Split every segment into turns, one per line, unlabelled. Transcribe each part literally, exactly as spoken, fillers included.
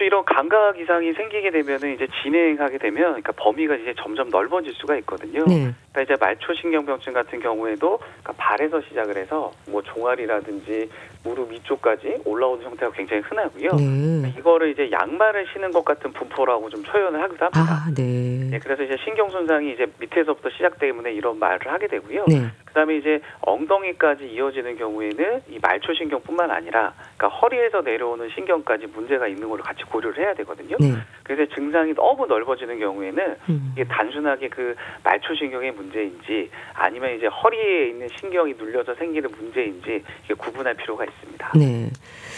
이런 감각 이상이 생기게 되면은 이제 진행하게 되면, 그러니까 범위가 이제 점점 넓어질 수가 있거든요.
네.
그러니까 이제 말초신경병증 같은 경우에도 그러니까 발에서 시작을 해서 뭐 종아리라든지 무릎 위쪽까지 올라오는 형태가 굉장히 흔하고요.
네.
이거를 이제 양말을 신은 것 같은 분포라고 좀 표현을 하기도 합니다.
아, 네.
네, 그래서 이제 신경 손상이 이제 밑에서부터 시작 때문에 이런 말을 하게 되고요.
네.
그다음에 이제 엉덩이까지 이어지는 경우에는 이 말초신경뿐만 아니라 그러니까 허리에서 내려오는 신경까지 문제가 있는 걸로 같이 고려를 해야 되거든요.
네.
그래서 증상이 너무 넓어지는 경우에는
음.
이게 단순하게 그 말초신경의 문제인지 아니면 이제 허리에 있는 신경이 눌려서 생기는 문제인지 이게 구분할 필요가 있습니다.
네.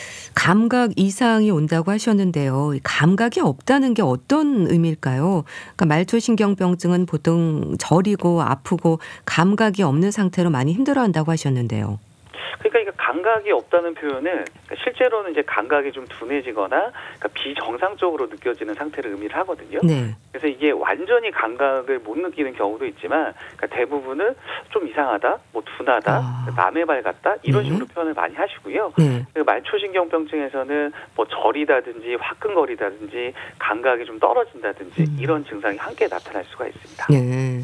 감각 이상이 온다고 하셨는데요. 감각이 없다는 게 어떤 의미일까요? 그러니까 말초신경병증은 보통 저리고 아프고 감각이 없는 상태로 많이 힘들어한다고 하셨는데요.
그러니까 이거 감각이 없다는 표현은 그러니까 실제로는 이제 감각이 좀 둔해지거나 그러니까 비정상적으로 느껴지는 상태를 의미를 하거든요.
네.
그래서 이게 완전히 감각을 못 느끼는 경우도 있지만 그러니까 대부분은 좀 이상하다, 뭐 둔하다,
아.
남의 발 같다 이런
네. 식으로
표현을 많이 하시고요.
네.
그 말초신경병증에서는 뭐 저리다든지 화끈거리다든지 감각이 좀 떨어진다든지
음.
이런 증상이 함께 나타날 수가 있습니다.
네.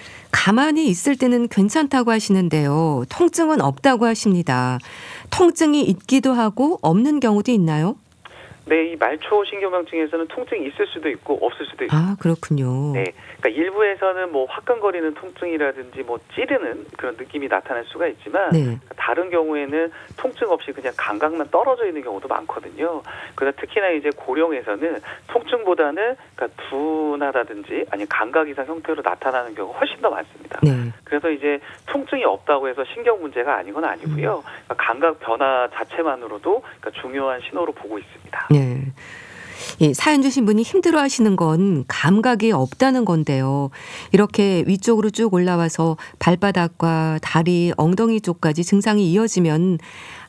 가만히 있을 때는 괜찮다고 하시는데요. 통증은 없다고 하십니다. 통증이 있기도 하고 없는 경우도 있나요?
네, 이 말초신경병증에서는 통증이 있을 수도 있고 없을 수도 있고.
아, 그렇군요.
네, 그러니까 일부에서는 뭐 화끈거리는 통증이라든지 뭐 찌르는 그런 느낌이 나타날 수가 있지만
네.
다른 경우에는 통증 없이 그냥 감각만 떨어져 있는 경우도 많거든요. 그래서 특히나 이제 고령에서는 통증보다는 그러니까 둔하다든지 아니면 감각 이상 형태로 나타나는 경우가 훨씬 더 많습니다.
네.
그래서 이제 통증이 없다고 해서 신경 문제가 아니건 아니고요. 그러니까 감각 변화 자체만으로도 그러니까 중요한 신호로 보고 있습니다.
네. 이 사연 주신 분이 힘들어하시는 건 감각이 없다는 건데요. 이렇게 위쪽으로 쭉 올라와서 발바닥과 다리, 엉덩이 쪽까지 증상이 이어지면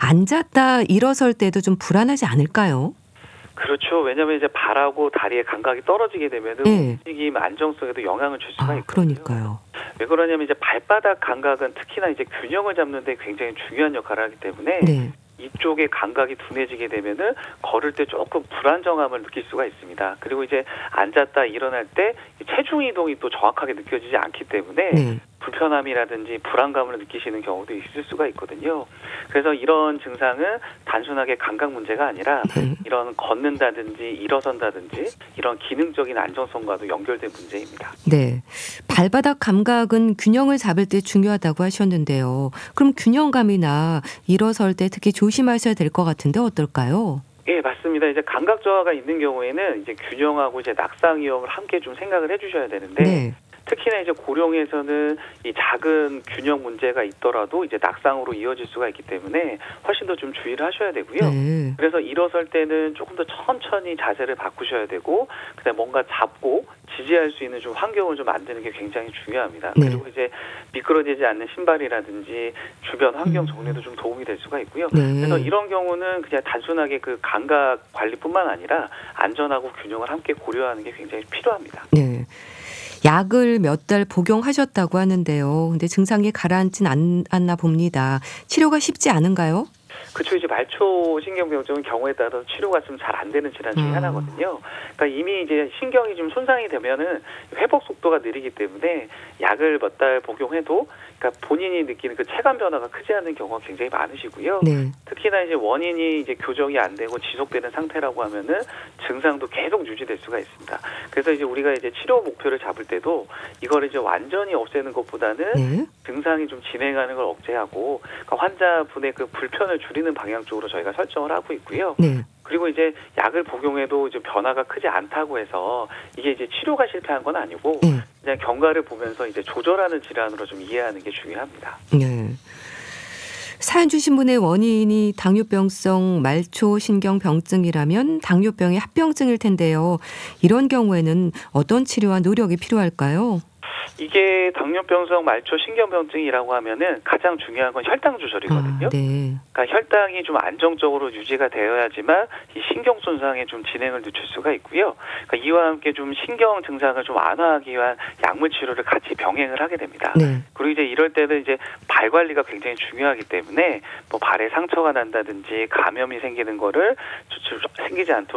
앉았다 일어설 때도 좀 불안하지 않을까요?
그렇죠. 왜냐하면 이제 발하고 다리의 감각이 떨어지게 되면은
네.
움직임 안정성에도 영향을 줄 수가
아,
있거든요.
그러니까요.
왜 그러냐면 이제 발바닥 감각은 특히나 이제 균형을 잡는 데 굉장히 중요한 역할을 하기 때문에
네.
이쪽의 감각이 둔해지게 되면은 걸을 때 조금 불안정함을 느낄 수가 있습니다. 그리고 이제 앉았다 일어날 때 체중 이동이 또 정확하게 느껴지지 않기 때문에
네.
불편함이라든지 불안감을 느끼시는 경우도 있을 수가 있거든요. 그래서 이런 증상은 단순하게 감각 문제가 아니라
네.
이런 걷는다든지 일어선다든지 이런 기능적인 안정성과도 연결된 문제입니다.
네. 발바닥 감각은 균형을 잡을 때 중요하다고 하셨는데요. 그럼 균형감이나 일어설 때 특히 조심하셔야 될 것 같은데 어떨까요?
예, 맞습니다. 이제 감각 저하가 있는 경우에는 이제 균형하고 이제 낙상 위험을 함께 좀 생각을 해주셔야 되는데
네.
특히나 이제 고령에서는 이 작은 균형 문제가 있더라도 이제 낙상으로 이어질 수가 있기 때문에 훨씬 더 좀 주의를 하셔야 되고요.
네.
그래서 일어설 때는 조금 더 천천히 자세를 바꾸셔야 되고 그다음에 뭔가 잡고 지지할 수 있는 좀 환경을 좀 만드는 게 굉장히 중요합니다.
네.
그리고 이제 미끄러지지 않는 신발이라든지 주변 환경 정리도 좀 도움이 될 수가 있고요.
네.
그래서 이런 경우는 그냥 단순하게 그 감각 관리뿐만 아니라 안전하고 균형을 함께 고려하는 게 굉장히 필요합니다.
네. 약을 몇 달 복용하셨다고 하는데요. 근데 증상이 가라앉진 않, 않나 봅니다. 치료가 쉽지 않은가요?
그렇죠. 이제 말초신경병증은 경우에 따라서 치료가 좀 잘 안 되는 질환 중에
음.
하나거든요. 그러니까 이미 이제 신경이 좀 손상이 되면은 회복 속도가 느리기 때문에 약을 몇 달 복용해도 그러니까 본인이 느끼는 그 체감 변화가 크지 않은 경우가 굉장히 많으시고요.
네.
특히나 이제 원인이 이제 교정이 안 되고 지속되는 상태라고 하면은 증상도 계속 유지될 수가 있습니다. 그래서 이제 우리가 이제 치료 목표를 잡을 때도 이걸 이제 완전히 없애는 것보다는
네.
증상이 좀 진행하는 걸 억제하고 그러니까 환자분의 그 불편을 줄이는 방향 쪽으로 저희가 설정을 하고 있고요.
네.
그리고 이제 약을 복용해도 이제 변화가 크지 않다고 해서 이게 이제 치료가 실패한 건 아니고
네.
그냥 경과를 보면서 이제 조절하는 질환으로 좀 이해하는 게 중요합니다.
네. 사연 주신 분의 원인이 당뇨병성 말초신경병증이라면 당뇨병의 합병증일 텐데요. 이런 경우에는 어떤 치료와 노력이 필요할까요?
이게 당뇨병성 말초신경병증이라고 하면은 가장 중요한 건 혈당 조절이거든요.
아, 네.
그러니까 혈당이 좀 안정적으로 유지가 되어야지만 이 신경 손상에 좀 진행을 늦출 수가 있고요. 그러니까 이와 함께 좀 신경 증상을 좀 완화하기 위한 약물 치료를 같이 병행을 하게 됩니다.
네.
그리고 이제 이럴 때는 이제 발 관리가 굉장히 중요하기 때문에 뭐 발에 상처가 난다든지 감염이 생기는 거를 생기지 않도록